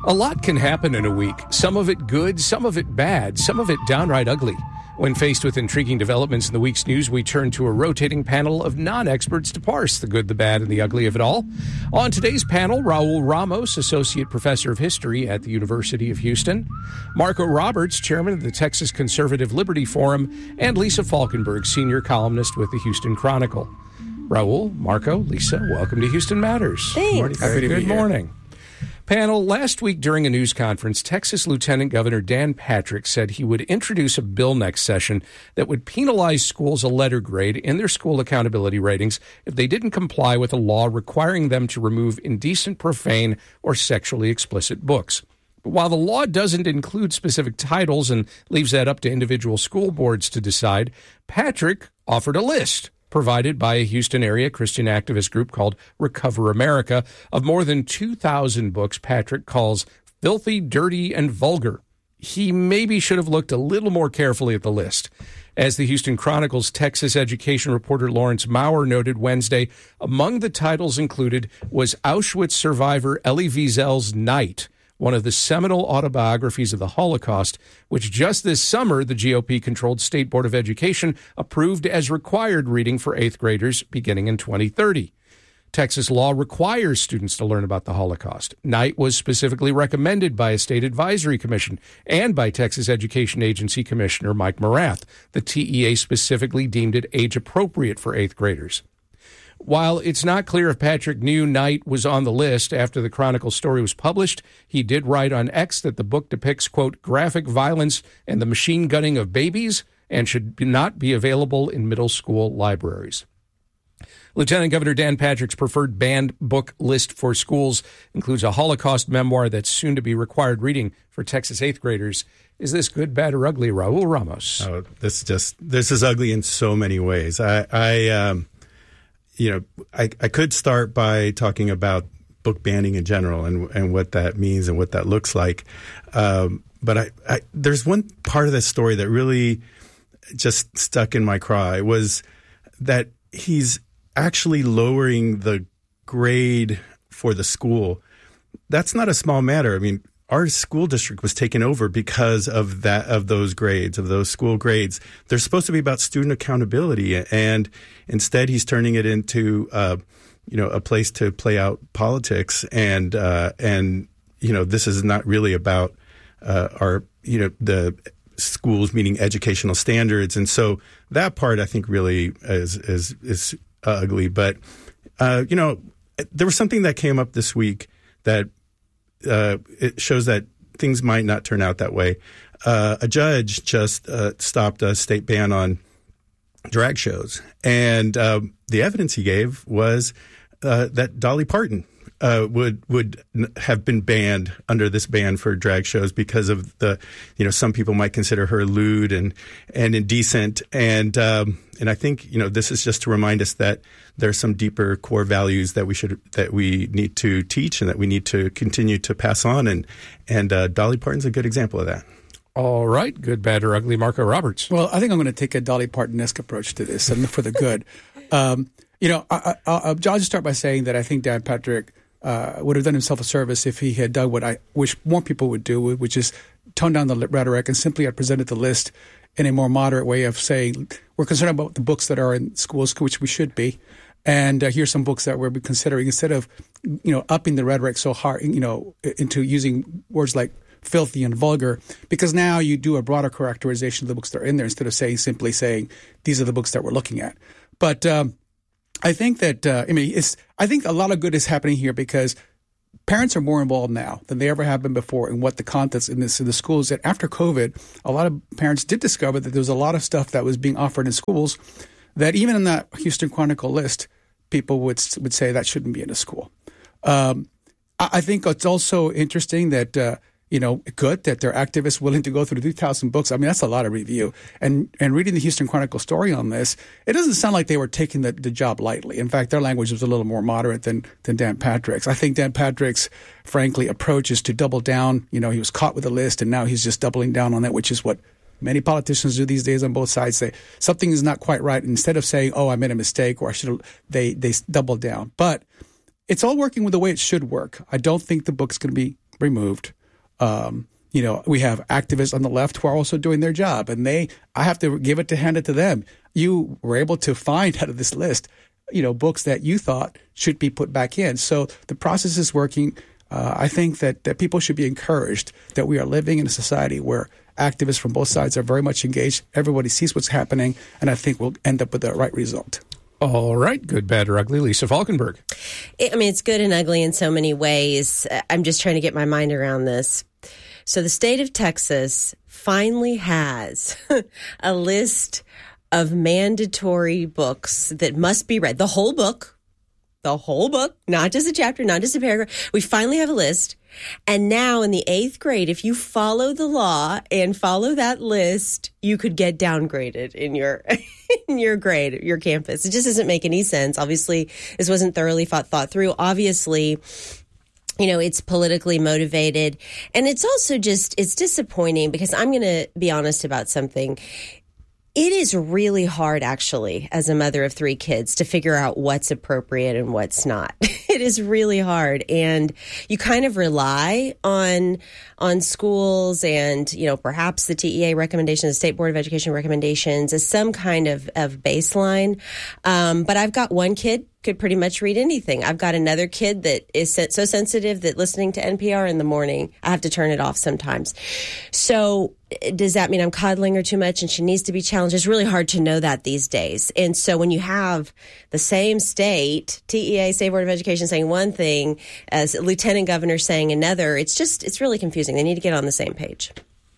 A lot can happen in a week. Some of it good, some of it bad, some of it downright ugly. When faced with intriguing developments in the week's news, we turn to a rotating panel of non-experts to parse the good, the bad, and the ugly of it all. On today's panel, Raul Ramos, Associate Professor of History at the University of Houston, Marco Roberts, Chairman of the Texas Conservative Liberty Forum, and Lisa Falkenberg, Senior Columnist with the Houston Chronicle. Raul, Marco, Lisa, welcome to Houston Matters. Thanks. Good morning. Panel, last week during a news conference, Texas Lieutenant Governor Dan Patrick said he would introduce a bill next session that would penalize schools a letter grade in their school accountability ratings if they didn't comply with a law requiring them to remove indecent, profane, or sexually explicit books. But while the law doesn't include specific titles and leaves that up to individual school boards to decide, Patrick offered a list provided by a Houston area Christian activist group called Recover America of more than 2,000 books Patrick calls filthy, dirty, and vulgar. He maybe should have looked a little more carefully at the list. As the Houston Chronicle's Texas education reporter Lawrence Maurer noted Wednesday, among the titles included was Auschwitz survivor Elie Wiesel's Night, one of the seminal autobiographies of the Holocaust, which just this summer the GOP-controlled State Board of Education approved as required reading for 8th graders beginning in 2030. Texas law requires students to learn about the Holocaust. Night was specifically recommended by a state advisory commission and by Texas Education Agency Commissioner Mike Morath. The TEA specifically deemed it age-appropriate for 8th graders. While it's not clear if Patrick knew Night was on the list after the Chronicle story was published, he did write on X that the book depicts, quote, graphic violence and the machine gunning of babies and should not be available in middle school libraries. Lieutenant Governor Dan Patrick's preferred banned book list for schools includes a Holocaust memoir that's soon to be required reading for Texas 8th graders. Is this good, bad, or ugly, Raul Ramos? Oh, this is ugly in so many ways. I could start by talking about book banning in general and what that means and what that looks like. But there's one part of this story that really just stuck in my craw. It was that he's actually lowering the grade for the school. That's not a small matter. I mean, our school district was taken over because of those grades, of those school grades. They're supposed to be about student accountability, and instead he's turning it into, a place to play out politics. And this is not really about the schools meeting educational standards. And so that part I think really is ugly. But there was something that came up this week that it shows that things might not turn out that way. A judge just stopped a state ban on drag shows. And the evidence he gave was that Dolly Parton would have been banned under this ban for drag shows because of some people might consider her lewd and indecent. And I think, this is just to remind us that there's some deeper core values that we need to teach and that we need to continue to pass on. And Dolly Parton's a good example of that. All right. Good, bad, or ugly, Marco Roberts. Well, I think I'm going to take a Dolly Parton-esque approach to this and for the good. I'll just start by saying that I think Dan Patrick would have done himself a service if he had done what I wish more people would do, which is tone down the rhetoric and simply had presented the list in a more moderate way of saying, we're concerned about the books that are in schools, which we should be. And here's some books that we're considering, instead of, upping the rhetoric so hard, into using words like filthy and vulgar, because now you do a broader characterization of the books that are in there instead of simply saying, these are the books that we're looking at. But I think that, I think a lot of good is happening here because parents are more involved now than they ever have been before in what the contents in the schools. And after COVID, a lot of parents did discover that there was a lot of stuff that was being offered in schools that even in that Houston Chronicle list, people would say that shouldn't be in a school. I think it's also interesting that, good that there are activists willing to go through 2,000 books. I mean, that's a lot of review. And reading the Houston Chronicle story on this, it doesn't sound like they were taking the job lightly. In fact, their language was a little more moderate than Dan Patrick's. I think Dan Patrick's, frankly, approach is to double down. He was caught with a list, and now he's just doubling down on that, which is what many politicians do these days on both sides. Say something is not quite right. Instead of saying, oh, I made a mistake, or I should have, they double down. But it's all working with the way it should work. I don't think the book's going to be removed. We have activists on the left who are also doing their job, and I have to hand it to them. You were able to find out of this list, books that you thought should be put back in. So the process is working. I think that people should be encouraged that we are living in a society where activists from both sides are very much engaged. Everybody sees what's happening, and I think we'll end up with the right result. All right. Good, bad, or ugly. Lisa Falkenberg. It's good and ugly in so many ways. I'm just trying to get my mind around this. So the state of Texas finally has a list of mandatory books that must be read. The whole book, not just a chapter, not just a paragraph. We finally have a list. And now in the 8th grade, if you follow the law and follow that list, you could get downgraded in your in your grade, your campus. It just doesn't make any sense. Obviously, this wasn't thoroughly thought through. Obviously, it's politically motivated. And it's also it's disappointing because I'm going to be honest about something. It is really hard, actually, as a mother of 3 kids, to figure out what's appropriate and what's not. It is really hard. And you kind of rely on schools and, perhaps the TEA recommendations, the State Board of Education recommendations as some kind of baseline. But I've got one kid could pretty much read anything. I've got another kid that is so sensitive that listening to NPR in the morning, I have to turn it off sometimes. So does that mean I'm coddling her too much and she needs to be challenged? It's really hard to know that these days. And so when you have the same state, TEA, State Board of Education, saying one thing, as Lieutenant Governor saying another, it's really confusing. They need to get on the same page.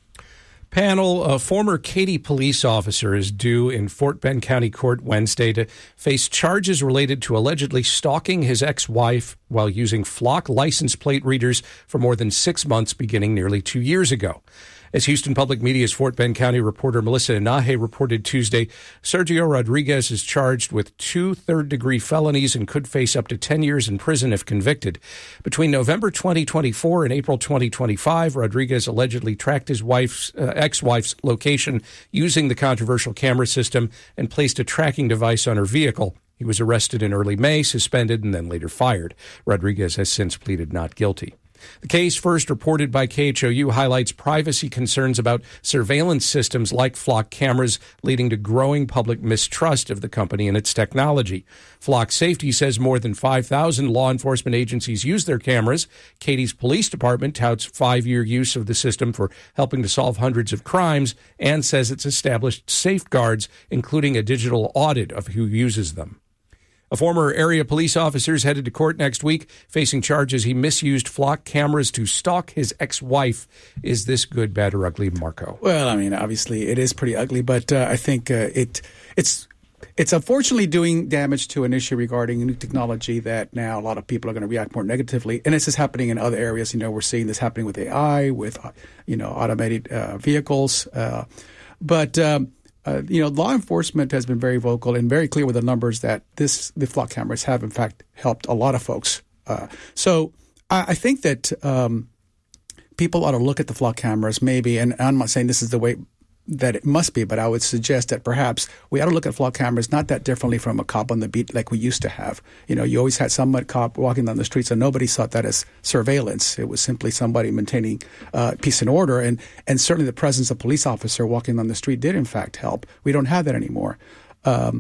Panel, a former Katy police officer is due in Fort Bend County Court Wednesday to face charges related to allegedly stalking his ex-wife while using Flock license plate readers for more than 6 months beginning nearly 2 years ago. As Houston Public Media's Fort Bend County reporter Melissa Inahe reported Tuesday, Sergio Rodriguez is charged with 2 third-degree felonies and could face up to 10 years in prison if convicted. Between November 2024 and April 2025, Rodriguez allegedly tracked his ex-wife's location using the controversial camera system and placed a tracking device on her vehicle. He was arrested in early May, suspended, and then later fired. Rodriguez has since pleaded not guilty. The case, first reported by KHOU, highlights privacy concerns about surveillance systems like Flock cameras, leading to growing public mistrust of the company and its technology. Flock Safety says more than 5,000 law enforcement agencies use their cameras. Katy's police department touts 5-year use of the system for helping to solve hundreds of crimes and says it's established safeguards, including a digital audit of who uses them. A former area police officer is headed to court next week, facing charges he misused Flock cameras to stalk his ex-wife. Is this good, bad, or ugly, Marco? Well, obviously it is pretty ugly, but I think it's unfortunately doing damage to an issue regarding new technology that now a lot of people are going to react more negatively. And this is happening in other areas. We're seeing this happening with AI, with automated vehicles, law enforcement has been very vocal and very clear with the numbers that the Flock cameras have, in fact, helped a lot of folks. So I think that people ought to look at the Flock cameras maybe, and I'm not saying this is the way that it must be, but I would suggest that perhaps we ought to look at Flock cameras not that differently from a cop on the beat like we used to have. You always had some cop walking down the streets and nobody saw that as surveillance. It was simply somebody maintaining peace and order. And certainly the presence of a police officer walking down the street did in fact help. We don't have that anymore. You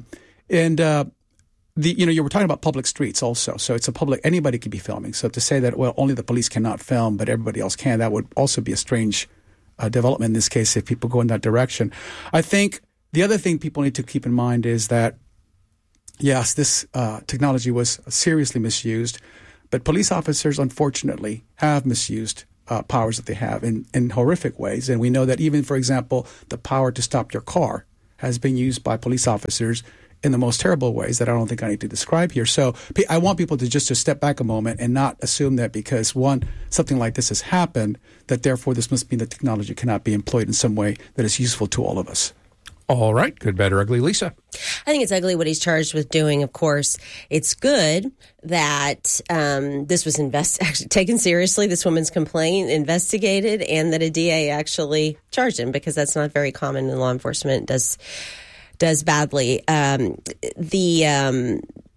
were talking about public streets also. So it's anybody could be filming. So to say that, well, only the police cannot film, but everybody else can, that would also be a strange development in this case if people go in that direction. I think the other thing people need to keep in mind is that, yes, this technology was seriously misused, but police officers, unfortunately, have misused powers that they have in horrific ways. And we know that even, for example, the power to stop your car has been used by police officers in the most terrible ways that I don't think I need to describe here. So I want people to just to step back a moment and not assume that because something like this has happened, that therefore this must mean that technology cannot be employed in some way that is useful to all of us. All right. Good, bad, or ugly, Lisa? I think it's ugly what he's charged with doing, of course. It's good that this was actually taken seriously, this woman's complaint, investigated, and that a DA actually charged him, because that's not very common in law enforcement. Does badly.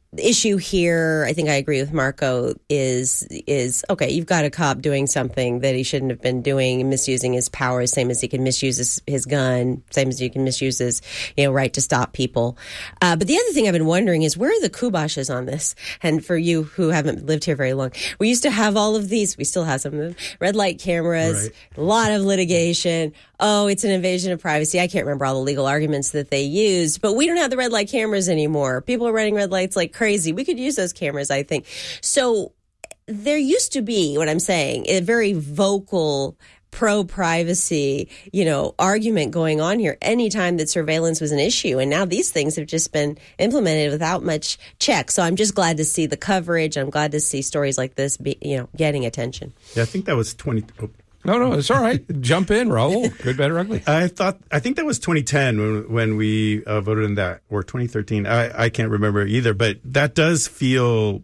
issue here, I think I agree with Marco, is okay, you've got a cop doing something that he shouldn't have been doing, misusing his powers, same as he can misuse his gun, same as he can misuse his right to stop people. But the other thing I've been wondering is, where are the kubashes on this? And for you who haven't lived here very long, we used to have all of these, we still have some of them, red light cameras, right. A lot of litigation. Oh, it's an invasion of privacy. I can't remember all the legal arguments that they used, but we don't have the red light cameras anymore. People are running red lights like crazy. We could use those cameras, I think. So there used to be, what I'm saying, a very vocal pro-privacy, argument going on here anytime that surveillance was an issue. And now these things have just been implemented without much check. So I'm just glad to see the coverage. I'm glad to see stories like this getting attention. Yeah, I think that was 20... No, it's all right. Jump in, Raul. Good, better, ugly. I think that was 2010 when we voted in that, or 2013. I can't remember either, but that does feel,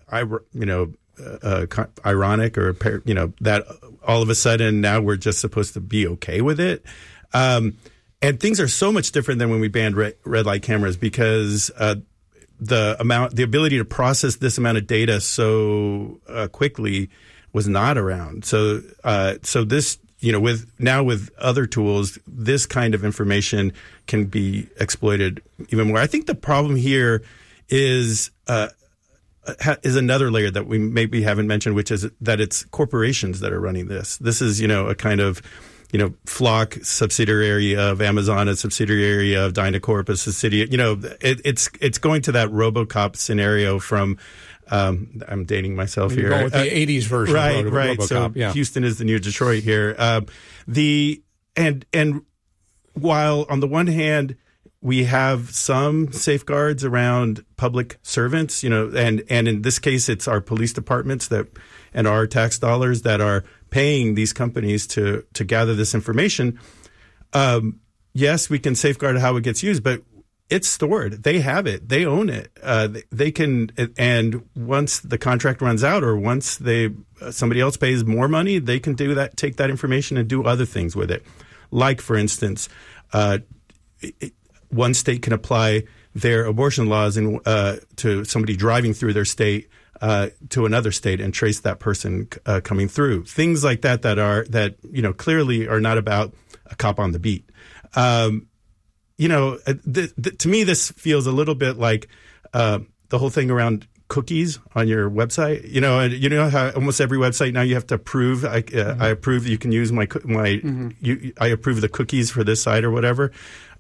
ironic, or that all of a sudden now we're just supposed to be okay with it. And things are so much different than when we banned red light cameras, because the ability to process this amount of data so quickly was not around. So this, with other tools, this kind of information can be exploited even more. I think the problem here is another layer that we maybe haven't mentioned, which is that it's corporations that are running this. This is, a kind of, Flock, subsidiary of Amazon, a subsidiary of Dynacorp, a subsidiary, it's going to that RoboCop scenario from, I'm dating myself here. Going with the 80s version right, of right. RoboCop. So yeah. Houston is the new Detroit here. And while on the one hand we have some safeguards around public servants, and in this case it's our police departments and our tax dollars that are paying these companies to gather this information. Yes, we can safeguard how it gets used, but it's stored. They have it. They own it. They can, and once the contract runs out, or once somebody else pays more money, they can do that. Take that information and do other things with it. Like, for instance, one state can apply their abortion laws to somebody driving through their state to another state and trace that person coming through. Things like that clearly are not about a cop on the beat. To me, this feels a little bit like the whole thing around cookies on your website. And how almost every website now you have to approve. I approve that you can use my. I approve the cookies for this site or whatever.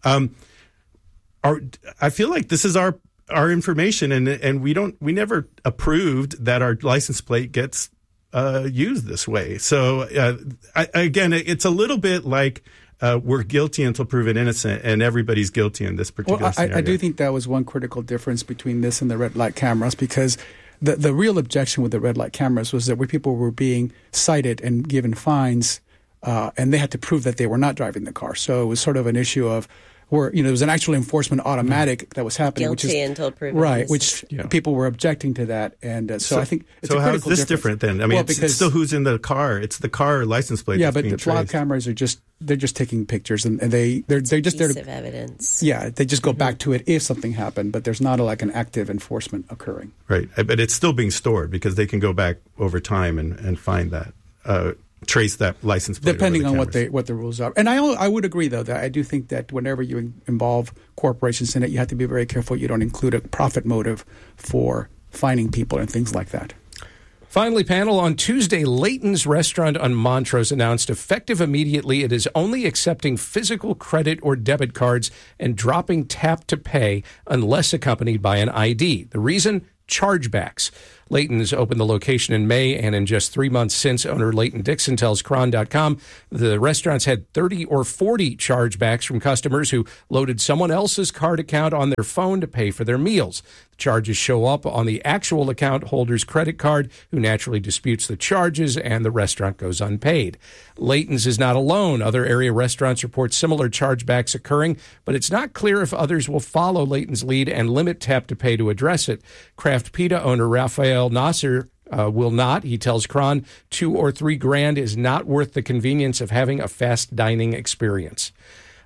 I feel like this is our information, and we never approved that our license plate gets used this way. So again, it's a little bit like. We're guilty until proven innocent, and everybody's guilty in this particular scenario. I do think that was one critical difference between this and the red light cameras, because the real objection with the red light cameras was that where people were being cited and given fines, and they had to prove that they were not driving the car. So it was sort of an issue of where there was an actual enforcement automatic that was happening, guilty until proven right, innocent. Which people were objecting to that, and so I think it's a how is this difference. different then? I mean, it's still who's in the car. It's the car license plate. Yeah, that's but the flock cameras are just taking pictures, and they're just there to of evidence. Yeah, they just go back to it if something happened, but there's not an active enforcement occurring. Right, but it's still being stored because they can go back over time and find that. Trace that license plate depending on what the rules are. And I would agree, though, that I do think that whenever you involve corporations in it, you have to be very careful you don't include a profit motive for fining people and things like that. Finally, panel, on Tuesday, Layton's restaurant on Montrose announced effective immediately it is only accepting physical credit or debit cards and dropping tap to pay unless accompanied by an ID. The reason? Chargebacks. Layton's opened the location in May, and in just 3 months since, owner Layton Dixon tells Cron.com the restaurant's had 30 or 40 chargebacks from customers who loaded someone else's card account on their phone to pay for their meals. The charges show up on the actual account holder's credit card, who naturally disputes the charges, and the restaurant goes unpaid. Layton's is not alone. Other area restaurants report similar chargebacks occurring, but it's not clear if others will follow Layton's lead and limit tap to pay to address it. Craft Pita owner Rafael Nasser will not. He tells Cron $2 or $3 grand is not worth the convenience of having a fast dining experience.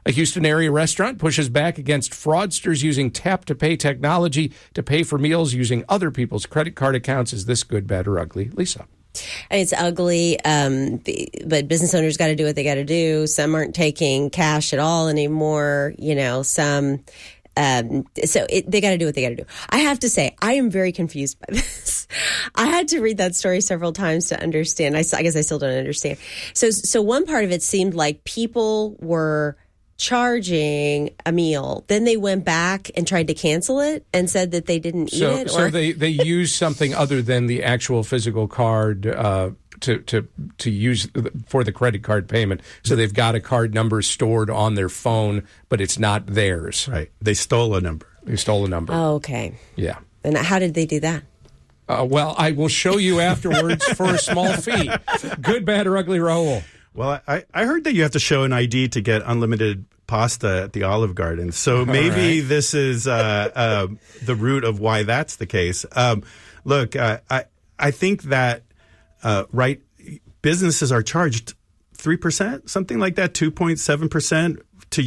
A Houston area restaurant pushes back against fraudsters using tap-to-pay technology to pay for meals using other people's credit card accounts. Is this good, bad, or ugly? Lisa. It's ugly, but business owners got to do what they got to do. Some aren't taking cash at all anymore. Some... they got to do what they got to do. I have to say, I am very confused by this. I had to read that story several times to understand. I guess I still don't understand. So one part of it seemed like people were charging a meal. Then they went back and tried to cancel it and said that they didn't eat it. So they used something other than the actual physical card to use for the credit card payment. So they've got a card number stored on their phone, but it's not theirs. Right. They stole a number. Oh, okay. Yeah. And how did they do that? Well, I will show you afterwards for a small fee. Good, bad, or ugly, Raul? Well, I heard that you have to show an ID to get unlimited pasta at the Olive Garden. So maybe this is the root of why that's the case. Look, I think that businesses are charged 3%, something like that, 2.7%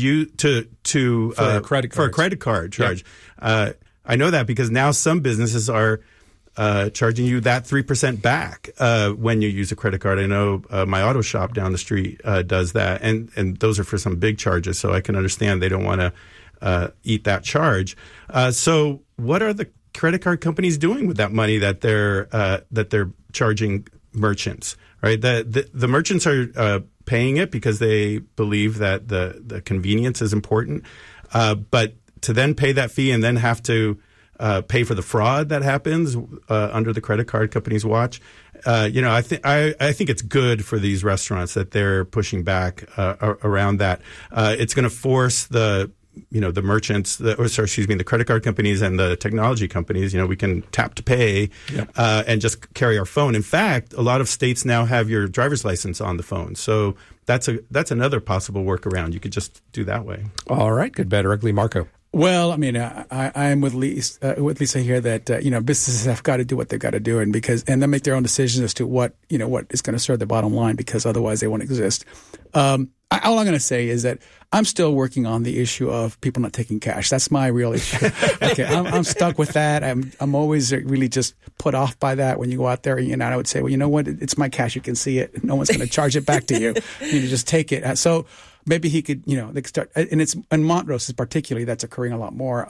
for a credit card charge. Yeah. I know that because now some businesses are charging you that 3% back when you use a credit card. I know my auto shop down the street does that, and those are for some big charges. So I can understand they don't want to eat that charge. So what are the credit card companies doing with that money that they're charging merchants? Right, the merchants are paying it because they believe that the convenience is important, but to then pay that fee and then have to pay for the fraud that happens under the credit card company's watch. I think it's good for these restaurants that they're pushing back around that. It's going to force the merchants, the credit card companies and the technology companies. We can tap to pay and just carry our phone. In fact, a lot of states now have your driver's license on the phone. So that's another possible workaround. You could just do that way. All right, good, bad, or ugly, Marco. Well, I mean, I'm with Lisa here that businesses have got to do what they've got to do, and they make their own decisions as to what is going to serve their bottom line, because otherwise they won't exist. All I'm going to say is that I'm still working on the issue of people not taking cash. That's my real issue. Okay, I'm stuck with that. I'm always really just put off by that when you go out there. And I would say, well, you know what? It's my cash. You can see it. No one's going to charge it back to you. You just take it. So maybe he could, they could start. And it's in Montrose particularly that's occurring a lot more.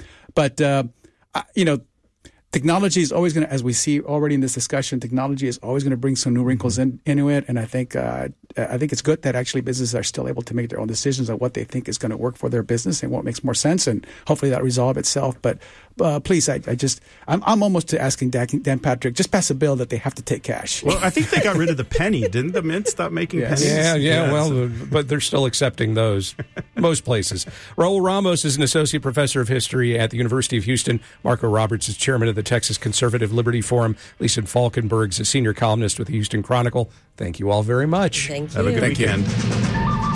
Technology is always going to, as we see already in this discussion, technology is always going to bring some new wrinkles into it. And I think it's good that actually businesses are still able to make their own decisions on what they think is going to work for their business and what makes more sense. And hopefully that resolve itself. But please, I'm almost asking Dan Patrick, just pass a bill that they have to take cash. Well, I think they got rid of the penny. Didn't the Mint stop making pennies? Yeah. Well, but they're still accepting those most places. Raul Ramos is an associate professor of history at the University of Houston. Marco Roberts is chairman of the Texas Conservative Liberty Forum. Lisa Falkenberg's a senior columnist with the Houston Chronicle. Thank you all very much. Thank you. Have a good weekend.